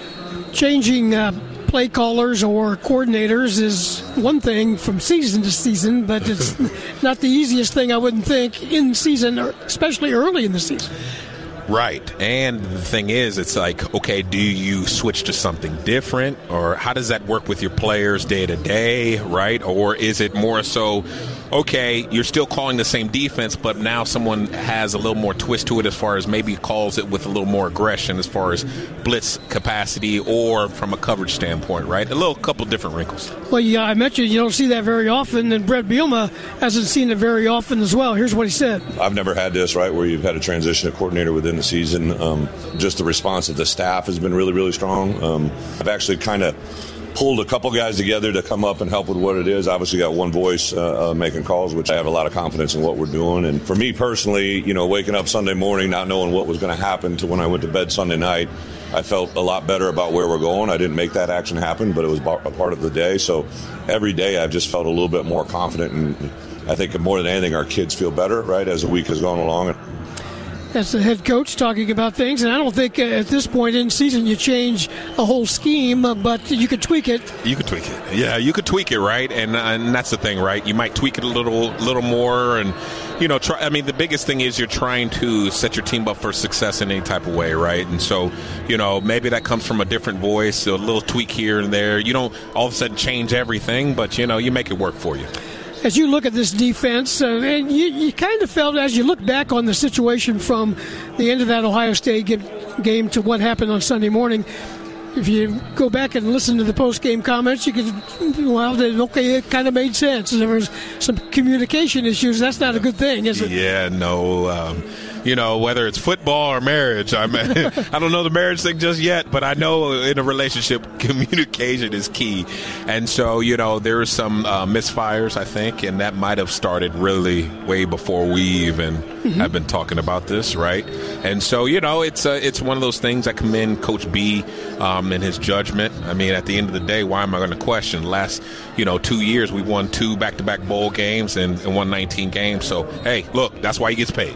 Changing uh, play callers or coordinators is one thing from season to season, but it's not the easiest thing, I wouldn't think, in season, especially early in the season. Right. And the thing is, it's like, okay, do you switch to something different? Or how does that work with your players day to day, right? Or is it more so, okay, you're still calling the same defense, but now someone has a little more twist to it as far as maybe calls it with a little more aggression as far as blitz capacity or from a coverage standpoint, right? A little couple different wrinkles. Well, yeah, I mentioned you don't see that very often, and Brett Bielema hasn't seen it very often as well. Here's what he said. I've never had this, right, where you've had a transition to coordinator within the season. Um, just the response of the staff has been really, really strong. Um, I've actually kind of pulled a couple guys together to come up and help with what it is. Obviously got one voice uh, uh, making calls, which I have a lot of confidence in what we're doing. And for me personally, you know, waking up Sunday morning not knowing what was going to happen to when I went to bed Sunday night, I felt a lot better about where we're going. I didn't make that action happen, but it was a part of the day. So every day I've just felt a little bit more confident, and I think more than anything our kids feel better, right, as the week has gone along. That's the head coach talking about things, and I don't think uh, at this point in season you change a whole scheme, uh, but you could tweak it. You could tweak it. Yeah, you could tweak it, right? And, uh, and that's the thing, right? You might tweak it a little little more, and, you know, try, I mean, the biggest thing is you're trying to set your team up for success in any type of way, right? And so, you know, maybe that comes from a different voice, a little tweak here and there. You don't all of a sudden change everything, but, you know, you make it work for you. As you look at this defense, uh, and you, you kind of felt as you look back on the situation from the end of that Ohio State game to what happened on Sunday morning, if you go back and listen to the post-game comments, you could, well, okay, it kind of made sense. There was some communication issues. That's not a good thing, is it? Yeah, no. Um, you know, whether it's football or marriage, I mean, I don't know the marriage thing just yet, but I know in a relationship, communication is key. And so, you know, there were some uh, misfires, I think, and that might have started really way before we even mm-hmm. have been talking about this, right? And so, you know, it's uh, it's one of those things. I commend Coach B um, and his judgment. I mean, at the end of the day, why am I going to question? Last, you know, two years, we won two back-to-back bowl games and, and won nineteen games. So, hey, look, that's why he gets paid.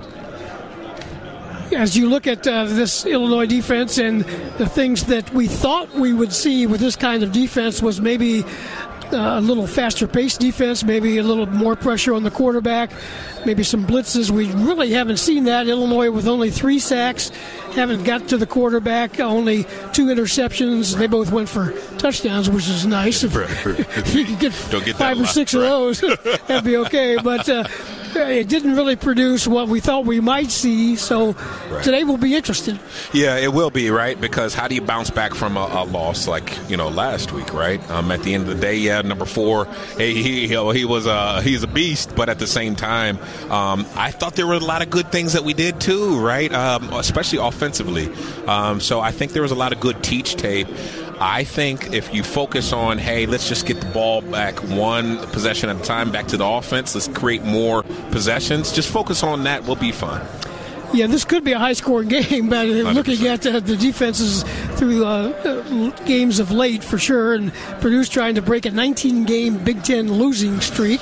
As you look at uh, this Illinois defense and the things that we thought we would see with this kind of defense was maybe uh, a little faster-paced defense, maybe a little more pressure on the quarterback, maybe some blitzes. We really haven't seen that. Illinois with only three sacks, haven't got to the quarterback, only two interceptions. They both went for touchdowns, which is nice. If, if you could get Don't get five or six right. of those, that'd be okay. But uh, it didn't really produce what we thought we might see. So right. today will be interesting. Yeah, it will be, right? Because how do you bounce back from a, a loss like, you know, last week, right? Um, at the end of the day, yeah, number four, hey, he he, he was a, he's a beast, but at the same time, um, I thought there were a lot of good things that we did too, right? Um, especially offensively. Um, so I think there was a lot of good teach tape. I think if you focus on, hey, let's just get the ball back one possession at a time, back to the offense, let's create more possessions, just focus on that, we'll be fine. Yeah, this could be a high-scoring game, but looking at uh, the defenses through uh, uh, games of late, for sure, and Purdue's trying to break a nineteen-game Big Ten losing streak.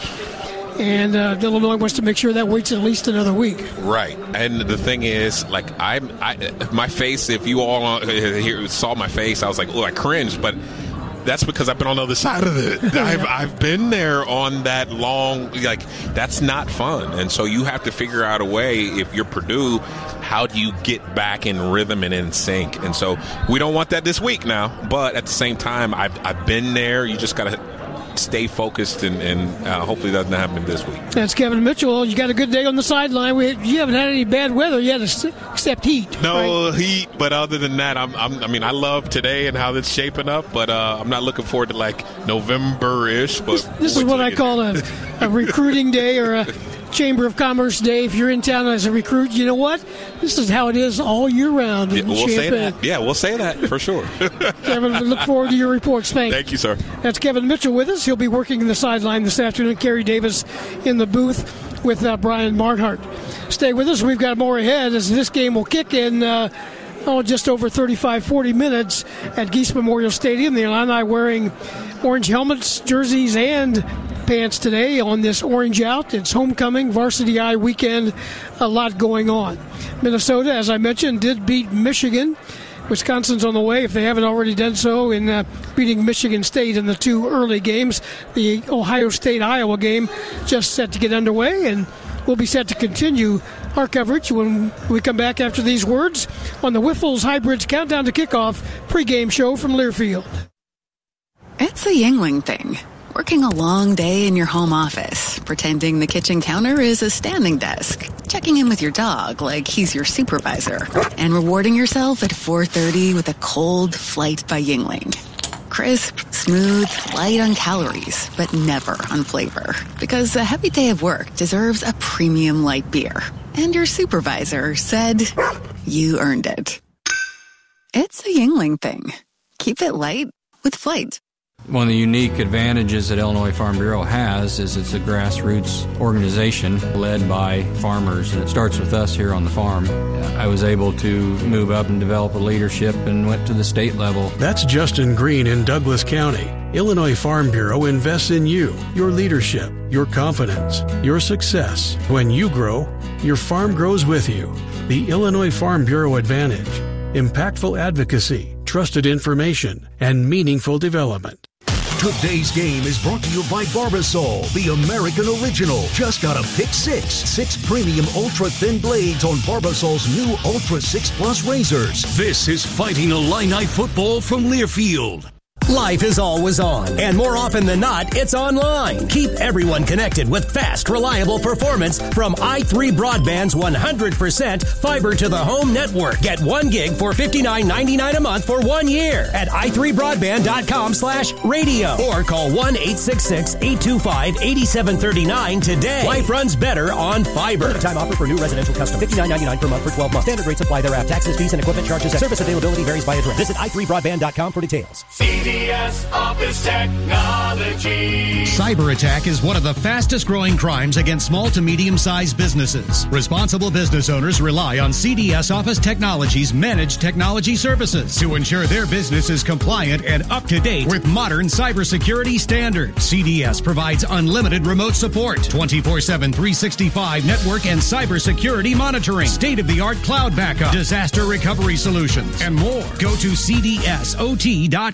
And uh, Illinois wants to make sure that waits at least another week. Right. And the thing is, like, I, I my face, if you all here saw my face, I was like, oh, I cringed. But that's because I've been on the other side of it. I've, I've been there on that long, like, that's not fun. And so you have to figure out a way, if you're Purdue, how do you get back in rhythm and in sync? And so we don't want that this week now. But at the same time, I've, I've been there. You just got to stay focused, and, and uh, hopefully that doesn't happen this week. That's Kevin Mitchell. You got a good day on the sideline. We, you haven't had any bad weather yet, except heat. No right? heat, but other than that, I'm, I'm, I mean, I love today and how it's shaping up, but uh, I'm not looking forward to like November-ish. But this, this is what I call a, a recruiting day, or a Chamber of Commerce day. If you're in town as a recruit, you know what? This is how it is all year round. Yeah, we'll say that. Yeah, we'll say that for sure. Kevin, we look forward to your reports. Thanks. Thank you, sir. That's Kevin Mitchell with us. He'll be working in the sideline this afternoon. Kerry Davis in the booth with uh, Brian Marthart. Stay with us. We've got more ahead as this game will kick in uh, oh, just over thirty-five, forty minutes at Geese Memorial Stadium. The Illini wearing orange helmets, jerseys, and pants today on this orange out. It's homecoming, Varsity Eye weekend, a lot going on. Minnesota, as I mentioned, did beat Michigan. Wisconsin's on the way, if they haven't already done so, in uh, beating Michigan State in the two early games. The Ohio State-Iowa game just set to get underway, and we'll be set to continue our coverage when we come back after these words on the Wiffles Hybrids Countdown to Kickoff pregame show from Learfield. It's a Yingling thing. Working a long day in your home office, pretending the kitchen counter is a standing desk, checking in with your dog like he's your supervisor, and rewarding yourself at four thirty with a cold Flight by Yingling. Crisp, smooth, light on calories, but never on flavor. Because a heavy day of work deserves a premium light beer. And your supervisor said you earned it. It's a Yingling thing. Keep it light with Flight. One of the unique advantages that Illinois Farm Bureau has is it's a grassroots organization led by farmers, and it starts with us here on the farm. I was able to move up and develop a leadership and went to the state level. That's Justin Green in Douglas County. Illinois Farm Bureau invests in you, your leadership, your confidence, your success. When you grow, your farm grows with you. The Illinois Farm Bureau Advantage. Impactful advocacy, trusted information, and meaningful development. Today's game is brought to you by Barbasol, the American original. Just got a pick six. Six premium ultra-thin blades on Barbasol's new Ultra six Plus razors. This is Fighting Illini football from Learfield. Life is always on, and more often than not, it's online. Keep everyone connected with fast, reliable performance from i three Broadband's one hundred percent fiber-to-the-home network. Get one gig for fifty-nine ninety-nine a month for one year at i three broadband dot com slash radio or call one eight six six, eight two five, eight seven three nine today. Life runs better on fiber. Limited time offer for new residential custom. fifty-nine ninety-nine per month for twelve months. Standard rates apply thereafter. Taxes, fees, and equipment charges. Service availability varies by address. Visit i three broadband dot com for details. C D S Office Technology. Cyber attack is one of the fastest growing crimes against small to medium-sized businesses. Responsible business owners rely on C D S Office Technology's managed technology services to ensure their business is compliant and up to date with modern cybersecurity standards. C D S provides unlimited remote support, twenty-four seven, three sixty-five network and cybersecurity monitoring, state-of-the-art cloud backup, disaster recovery solutions, and more. Go to C D S O T dot com.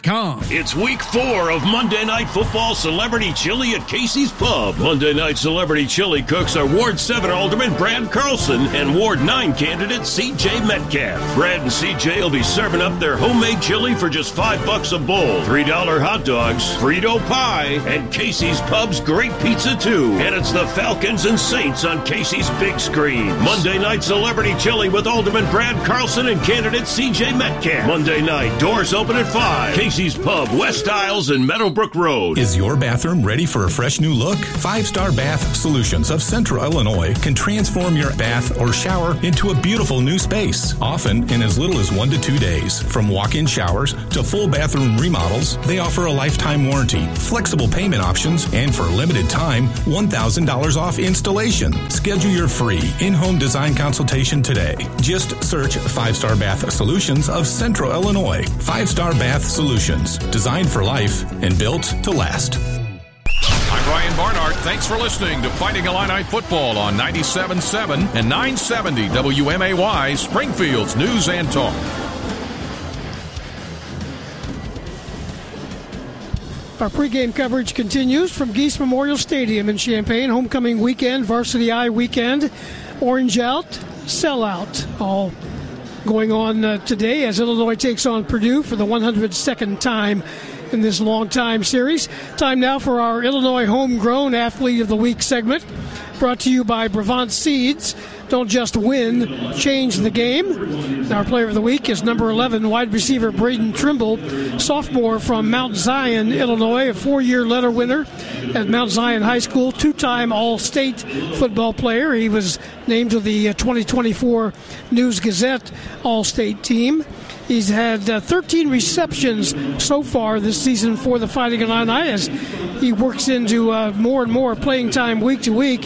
It's week four of Monday Night Football Celebrity Chili at Casey's Pub. Monday Night Celebrity Chili cooks are Ward seven Alderman Brad Carlson and Ward nine candidate C J Metcalf. Brad and C J will be serving up their homemade chili for just five bucks a bowl, three dollar hot dogs, Frito pie, and Casey's Pub's great pizza too. And it's the Falcons and Saints on Casey's big screen. Monday Night Celebrity Chili with Alderman Brad Carlson and candidate C J Metcalf. Monday night, doors open at five. Casey's Pub, West Isles and Meadowbrook Road. Is your bathroom ready for a fresh new look? Five Star Bath Solutions of Central Illinois can transform your bath or shower into a beautiful new space, often in as little as one to two days. From walk-in showers to full bathroom remodels, they offer a lifetime warranty, flexible payment options, and for a limited time, one thousand dollars off installation. Schedule your free in-home design consultation today. Just search Five Star Bath Solutions of Central Illinois. Five Star Bath Solutions, designed for life and built to last. I'm Ryan Barnhart. Thanks for listening to Fighting Illini Football on ninety-seven point seven and nine seventy W M A Y, Springfield's News and Talk. Our pregame coverage continues from Geese Memorial Stadium in Champaign. Homecoming weekend, Varsity Eye weekend, Orange Out, Sellout, all going on uh, today as Illinois takes on Purdue for the one hundred second time in this long-time series. Time now for our Illinois Homegrown Athlete of the Week segment, brought to you by Brevant Seeds. Don't just win, change the game. Our player of the week is number eleven, wide receiver Braden Trimble, sophomore from Mount Zion, Illinois, a four-year letter winner at Mount Zion High School, two-time All-State football player. He was named to the twenty twenty-four News Gazette All-State team. He's had uh, thirteen receptions so far this season for the Fighting Illini as he works into uh, more and more playing time week to week.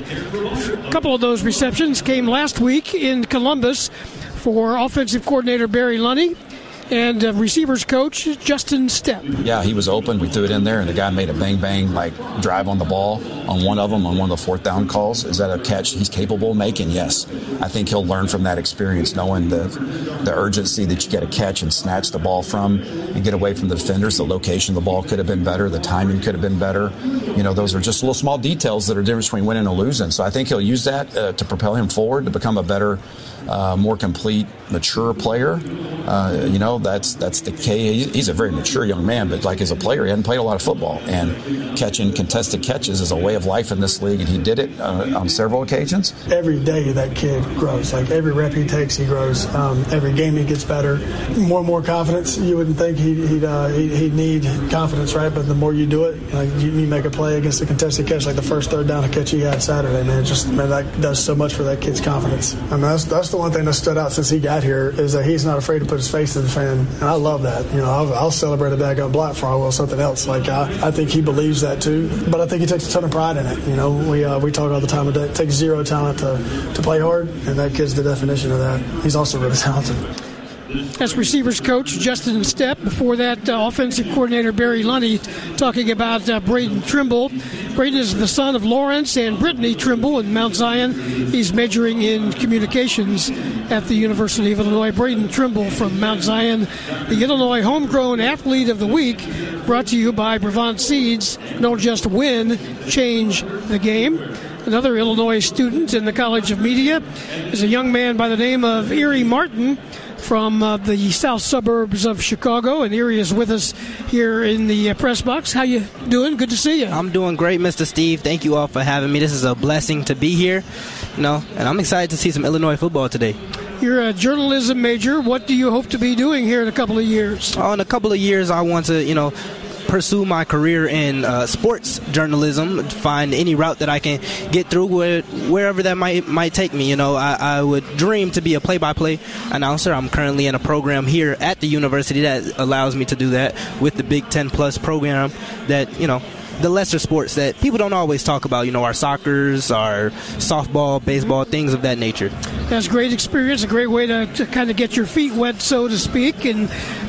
A couple of those receptions came last week in Columbus for offensive coordinator Barry Lunny and uh, receivers coach Justin Stepp. Yeah, he was open. We threw it in there, and the guy made a bang-bang like drive on the ball on one of them, on one of the fourth down calls. Is that a catch he's capable of making? Yes. I think he'll learn from that experience, knowing the the urgency that you get a catch and snatch the ball from and get away from the defenders. The location of the ball could have been better. The timing could have been better. You know, those are just little small details that are the difference between winning and losing. So I think he'll use that uh, to propel him forward, to become a better, uh, more complete, mature player. Uh, you know, that's that's the key. He's a very mature young man, but like as a player, he hadn't played a lot of football. And catching contested catches is a way of life in this league, and he did it uh, on several occasions. Every day that kid grows. Like every rep he takes, he grows. Um, every game he gets better. More and more confidence. You wouldn't think he'd he'd, uh, he'd he'd need confidence, right? But the more you do it, like you, you make a play against a contested catch, like the first third down catch he had Saturday, man, just man, that does so much for that kid's confidence. I mean, that's that's the one thing that stood out since he got here is that he's not afraid to put his face to the fan, and I love that. You know, I'll, I'll celebrate a daggone block for I will something else. Like I, I think he believes that too, but I think he takes a ton of pride in it. You know, we uh, we talk all the time about it takes zero talent to to play hard, and that kid's the definition of that. He's also really talented. That's receivers coach Justin Stepp. Before that, uh, offensive coordinator Barry Lunny talking about uh, Braden Trimble. Braden is the son of Lawrence and Brittany Trimble in Mount Zion. He's majoring in communications at the University of Illinois. Braden Trimble from Mount Zion, the Illinois Homegrown Athlete of the Week, brought to you by Brevant Seeds. Don't just win, change the game. Another Illinois student in the College of Media is a young man by the name of Erie Martin from uh, the south suburbs of Chicago, and Erie is with us here in the uh, press box. How you doing? Good to see you. I'm doing great, Mister Steve. Thank you all for having me. This is a blessing to be here, you know, and I'm excited to see some Illinois football today. You're a journalism major. What do you hope to be doing here in a couple of years? Oh, in a couple of years, I want to, you know, pursue my career in uh, sports journalism, find any route that I can get through where, wherever that might might take me. You know, I, I would dream to be a play-by-play announcer. I'm currently in a program here at the university that allows me to do that with the Big Ten Plus program that, you know, the lesser sports that people don't always talk about, you know, our soccers, our softball, baseball, things of that nature. That's great experience, a great way to, to kind of get your feet wet, so to speak. And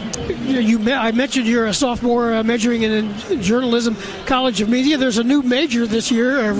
You, I mentioned you're a sophomore uh, majoring in journalism, College of Media. There's a new major this year, or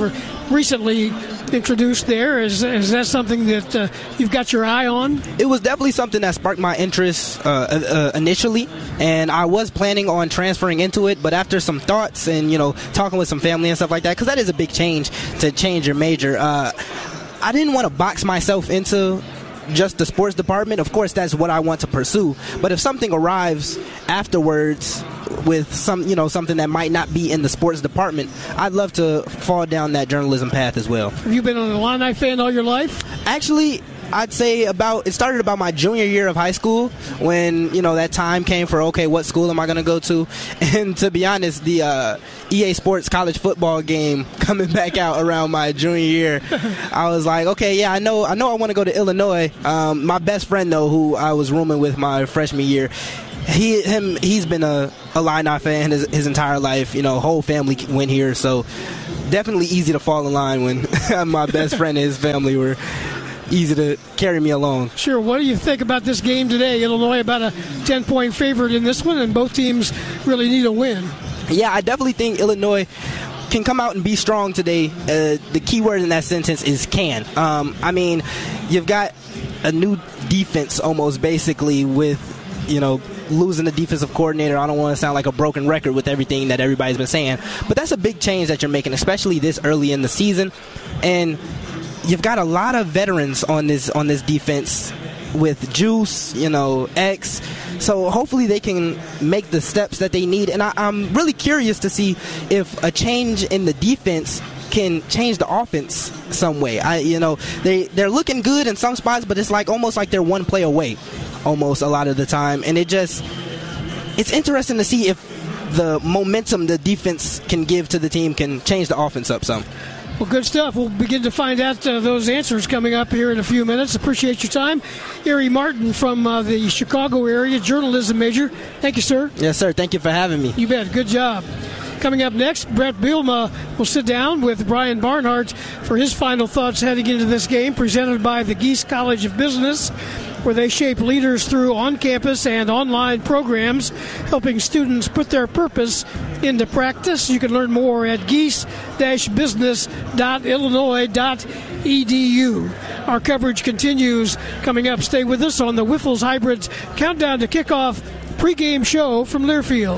recently introduced there. Is, is that something that uh, you've got your eye on? It was definitely something that sparked my interest uh, uh, initially, and I was planning on transferring into it, but after some thoughts and, you know, talking with some family and stuff like that, because that is a big change to change your major, uh, I didn't want to box myself into just the sports department. Of course, that's what I want to pursue, but if something arrives afterwards with some, you know, something that might not be in the sports department, I'd love to fall down that journalism path as well. Have you been an Illini fan all your life? Actually, I'd say about, it started about my junior year of high school when, you know, that time came for, okay, what school am I going to go to? And to be honest, the uh, E A Sports college football game coming back out around my junior year, I was like, okay, yeah, I know I know I want to go to Illinois. Um, my best friend, though, who I was rooming with my freshman year, He him he's been a Illini fan his, his entire life. You know, whole family went here, so definitely easy to fall in line when my best friend and his family were easy to carry me along. Sure. What do you think about this game today? Illinois about a ten-point favorite in this one, and both teams really need a win. Yeah, I definitely think Illinois can come out and be strong today. Uh, the key word in that sentence is can. Um, I mean, you've got a new defense almost basically with, you know, losing the defensive coordinator. I don't want to sound like a broken record with everything that everybody's been saying, but that's a big change that you're making, especially this early in the season. And you've got a lot of veterans on this on this defense with Juice, you know, X. So hopefully they can make the steps that they need. And I, I'm really curious to see if a change in the defense can change the offense some way. I, you know, they they're looking good in some spots, but it's like almost like they're one play away, almost a lot of the time. And it just, it's interesting to see if the momentum the defense can give to the team can change the offense up some. Well, good stuff. We'll begin to find out uh, those answers coming up here in a few minutes. Appreciate your time. Erie Martin from uh, the Chicago area, journalism major. Thank you, sir. Yes, sir. Thank you for having me. You bet. Good job. Coming up next, Brett Bielema will sit down with Brian Barnhart for his final thoughts heading into this game, presented by the Geese College of Business, where they shape leaders through on-campus and online programs, helping students put their purpose into practice. You can learn more at geese dash business dot illinois dot e d u. Our coverage continues. Coming up, stay with us on the Wiffles Hybrids Countdown to Kickoff pregame show from Learfield.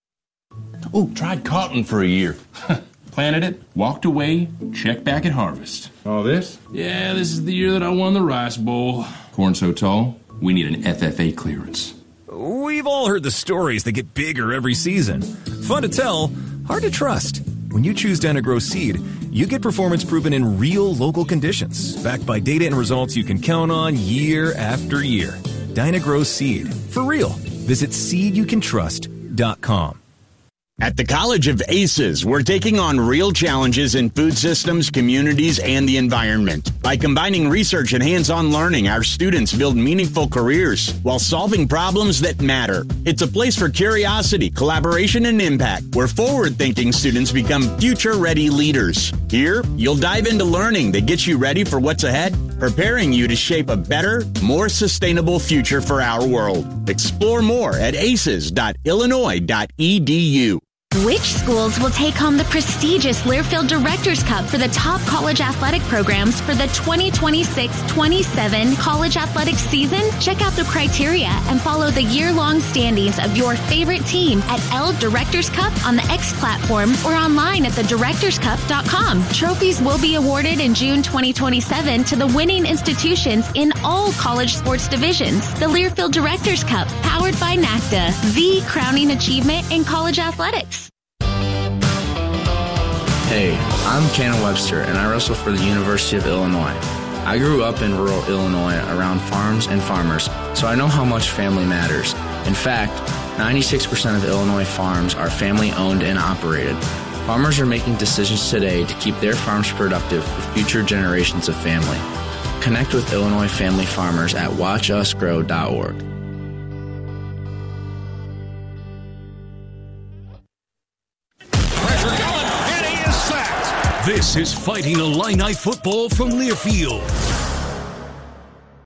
Oh, tried cotton for a year. Planted it, walked away, checked back at harvest. All this? Yeah, this is the year that I won the Rice Bowl. Corn so tall, we need an F F A clearance. We've all heard the stories that get bigger every season. Fun to tell, hard to trust. When you choose Dyna-Gro Seed, you get performance proven in real local conditions, backed by data and results you can count on year after year. Dyna-Gro Seed, for real. Visit seed you can trust dot com. At the College of Aces, we're taking on real challenges in food systems, communities, and the environment. By combining research and hands-on learning, our students build meaningful careers while solving problems that matter. It's a place for curiosity, collaboration, and impact, where forward-thinking students become future-ready leaders. Here, you'll dive into learning that gets you ready for what's ahead, preparing you to shape a better, more sustainable future for our world. Explore more at aces dot illinois dot e d u. Which schools will take home the prestigious Learfield Directors Cup for the top college athletic programs for the twenty twenty-six twenty-seven college athletics season? Check out the criteria and follow the year-long standings of your favorite team at L Directors Cup on the X platform or online at the directors cup dot com. Trophies will be awarded in June twenty twenty-seven to the winning institutions in all college sports divisions. The Learfield Directors Cup, powered by NACDA, the crowning achievement in college athletics. Hey, I'm Cannon Webster, and I wrestle for the University of Illinois. I grew up in rural Illinois around farms and farmers, so I know how much family matters. In fact, ninety-six percent of Illinois farms are family-owned and operated. Farmers are making decisions today to keep their farms productive for future generations of family. Connect with Illinois family farmers at watch us grow dot org. This is Fighting Illini football from Learfield.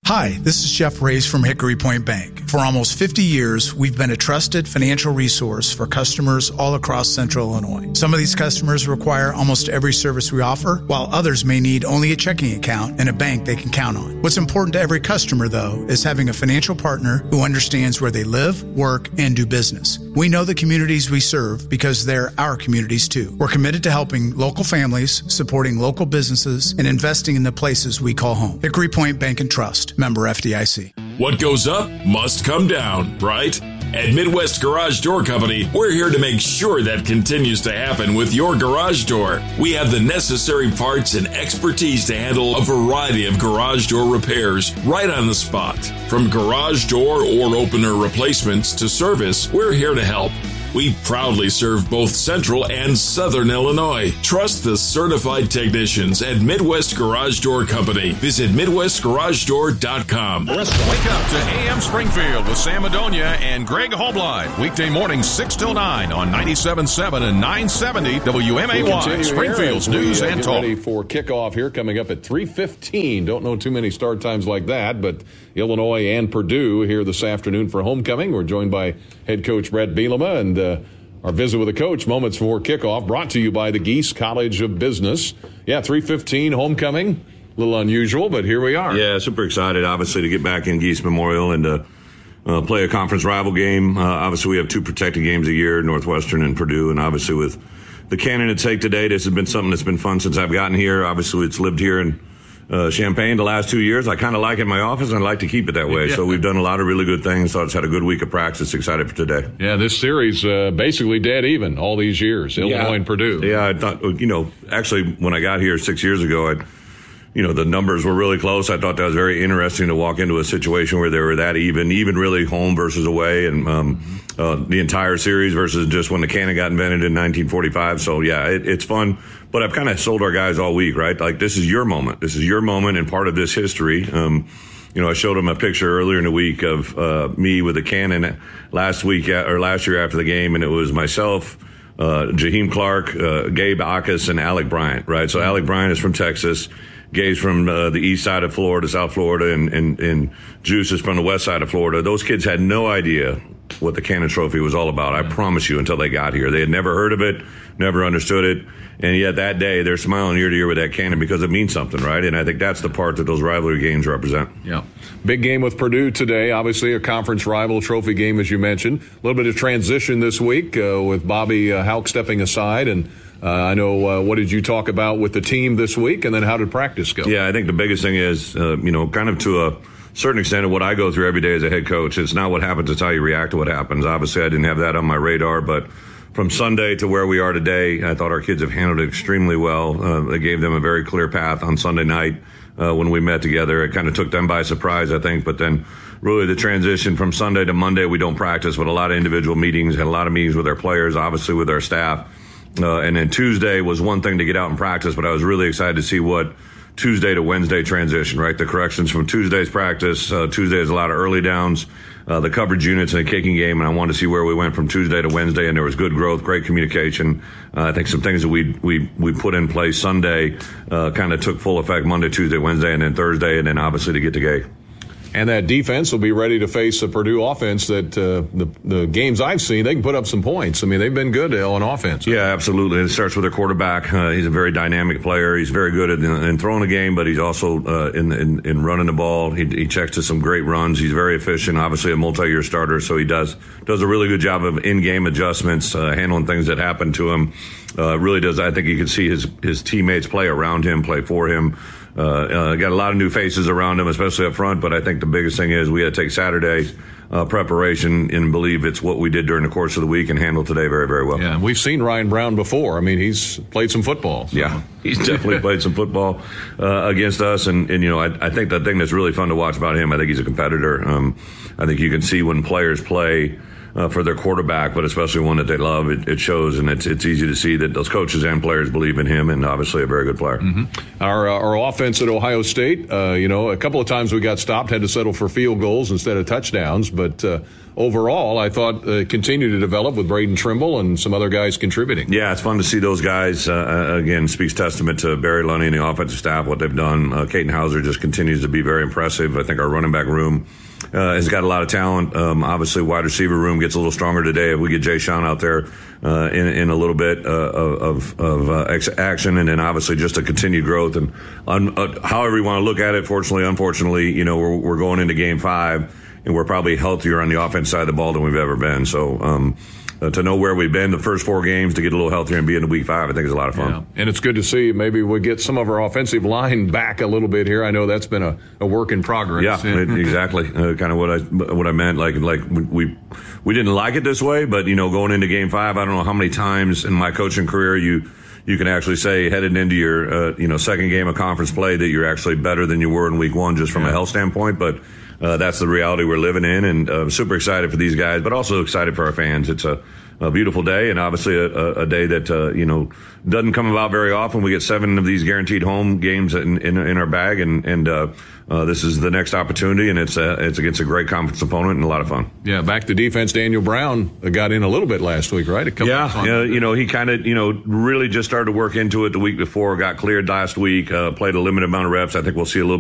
Hi, this is Jeff Reyes from Hickory Point Bank. For almost fifty years, we've been a trusted financial resource for customers all across Central Illinois. Some of these customers require almost every service we offer, while others may need only a checking account and a bank they can count on. What's important to every customer, though, is having a financial partner who understands where they live, work, and do business. We know the communities we serve because they're our communities, too. We're committed to helping local families, supporting local businesses, and investing in the places we call home. Hickory Point Bank and Trust. Member F D I C. What goes up must come down, right? At Midwest Garage Door Company, we're here to make sure that continues to happen with your garage door. We have the necessary parts and expertise to handle a variety of garage door repairs right on the spot. From garage door or opener replacements to service, we're here to help. We proudly serve both Central and Southern Illinois. Trust the certified technicians at Midwest Garage Door Company. Visit Midwest Garage Door dot com. Wake up to A M Springfield with Sam Adonia and Greg Hallbleid. Weekday mornings six till nine on ninety-seven point seven and nine seventy W M A Y. We'll Springfield's we, news uh, and get talk. Ready for kickoff here coming up at three fifteen. Don't know too many start times like that, but Illinois and Purdue here this afternoon for homecoming. We're joined by head coach Brett Bielema, and uh, our visit with the coach moments before kickoff brought to you by the Geese College of Business. Yeah, three fifteen homecoming. A little unusual, but here we are. Yeah, super excited, obviously, to get back in Geese Memorial and to uh, play a conference rival game. Uh, obviously, we have two protected games a year, Northwestern and Purdue, and obviously with the cannon at stake today, this has been something that's been fun since I've gotten here. Obviously, it's lived here in Uh, Champaign the last two years. I kind of like it in my office, and I like to keep it that way. Yeah. So we've done a lot of really good things. Thought it's had a good week of practice. Excited for today. Yeah, this series uh, basically dead even all these years, Illinois yeah. and Purdue. Yeah, I thought, you know, actually when I got here six years ago, I, you know, the numbers were really close. I thought that was very interesting to walk into a situation where they were that even, even really home versus away, and um, uh, the entire series versus just when the cannon got invented in nineteen forty-five. So, yeah, it, it's fun. But I've kind of sold our guys all week, right? Like, this is your moment. This is your moment and part of this history. Um, you know, I showed them a picture earlier in the week of uh, me with a cannon last week or last year after the game, and it was myself, uh, Jaheim Clark, uh, Gabe Akis, and Alec Bryant, right? So Alec Bryant is from Texas. Gabe's from uh, the east side of Florida, South Florida, and, and, and Juice is from the west side of Florida. Those kids had no idea what the Cannon Trophy was all about. I promise you, until they got here. They had never heard of it, never understood it. And yet that day, they're smiling ear to ear with that cannon because it means something, right? And I think that's the part that those rivalry games represent. Yeah. Big game with Purdue today. Obviously, a conference rival trophy game, as you mentioned. A little bit of transition this week uh, with Bobby uh, Hauck stepping aside. And uh, I know, uh, what did you talk about with the team this week? And then how did practice go? Yeah, I think the biggest thing is, uh, you know, kind of to a certain extent of what I go through every day as a head coach. It's not what happens, it's how you react to what happens. Obviously, I didn't have that on my radar, but from Sunday to where we are today, I thought our kids have handled it extremely well. Uh, I gave them a very clear path on Sunday night uh, when we met together. It kind of took them by surprise, I think, but then really the transition from Sunday to Monday, we don't practice, but a lot of individual meetings, had a lot of meetings with our players, obviously with our staff. Uh, and then Tuesday was one thing to get out and practice, but I was really excited to see what Tuesday to Wednesday transition, right? The corrections from Tuesday's practice. Uh, Tuesday is a lot of early downs, uh, the coverage units in a kicking game, and I wanted to see where we went from Tuesday to Wednesday, and there was good growth, great communication. Uh, I think some things that we we we put in place Sunday uh, kind of took full effect Monday, Tuesday, Wednesday, and then Thursday, and then obviously to get to Gay. And that defense will be ready to face a Purdue offense that uh, the the games I've seen, they can put up some points. I mean, they've been good on offense. Yeah, absolutely. It starts with their quarterback. Uh, he's a very dynamic player. He's very good at in throwing the game, but he's also uh, in, in in running the ball. He, he checks to some great runs. He's very efficient. Obviously, a multi-year starter, so he does does a really good job of in-game adjustments, uh, handling things that happen to him. Uh, really does. I think you can see his his teammates play around him, play for him. Uh, uh, got a lot of new faces around him, especially up front, but I think the biggest thing is we had to take Saturday's uh, preparation and believe it's what we did during the course of the week and handle today very, very well. Yeah, we've seen Ryan Brown before. I mean, he's played some football. So. Yeah, he's definitely played some football uh, against us, and, and you know, I, I think the thing that's really fun to watch about him, I think he's a competitor. Um, I think you can see when players play uh, for their quarterback, but especially one that they love. It, it shows, and it's it's easy to see that those coaches and players believe in him, and obviously a very good player. Mm-hmm. Our uh, our offense at Ohio State, uh, you know, a couple of times we got stopped, had to settle for field goals instead of touchdowns, but uh, overall, I thought uh, continued to develop with Braden Trimble and some other guys contributing. Yeah, it's fun to see those guys. Uh, again, speaks testament to Barry Lunny and the offensive staff, what they've done. Uh, Caden Hauser just continues to be very impressive. I think our running back room uh, has got a lot of talent. Um, obviously, wide receiver room gets a little stronger today if we get Jay Sean out there uh, in, in a little bit uh, of, of uh, ex- action, and then obviously just a continued growth. And un- uh, however you want to look at it, fortunately, unfortunately, you know, we're, we're going into game five, and we're probably healthier on the offense side of the ball than we've ever been. So um, uh, to know where we've been the first four games, to get a little healthier and be in the week five, I think is a lot of fun. Yeah. And it's good to see maybe we get some of our offensive line back a little bit here. I know that's been a, a work in progress. Yeah, it, exactly. Uh, kind of what I what I meant. Like like we we didn't like it this way, but you know, going into game five, I don't know how many times in my coaching career you. You can actually say headed into your, uh, you know, second game of conference play that you're actually better than you were in week one, just from yeah. a health standpoint. But uh, that's the reality we're living in, and uh, super excited for these guys, but also excited for our fans. It's a, a beautiful day, and obviously a, a, a day that uh, you know doesn't come about very often. We get seven of these guaranteed home games in in, in our bag, and and uh, uh, this is the next opportunity, and it's uh, it's against a great conference opponent and a lot of fun. Yeah, back to defense. Daniel Brown got in a little bit last week, right? A couple yeah, yeah. You know, he kind of you know really just started to work into it the week before. Got cleared last week. Uh, played a limited amount of reps. I think we'll see a little